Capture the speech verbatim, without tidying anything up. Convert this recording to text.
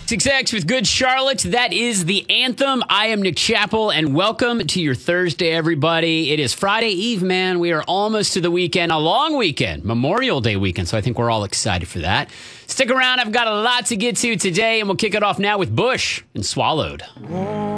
six X with Good Charlotte. That is the anthem. I am Nick Chappell, and welcome to your Thursday, everybody. It is Friday Eve, man. We are almost to the weekend, a long weekend, Memorial Day weekend, so I think we're all excited for that. Stick around. I've got a lot to get to today, and we'll kick it off now with Bush and Swallowed. Whoa.